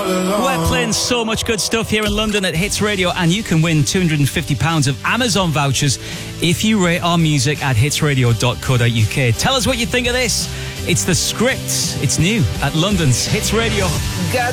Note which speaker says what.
Speaker 1: We're playing so much good stuff here in London at Hits Radio, and you can win £250 of Amazon vouchers if you rate our music at hitsradio.co.uk. Tell us what you think of this. It's The Script. It's new at London's Hits Radio.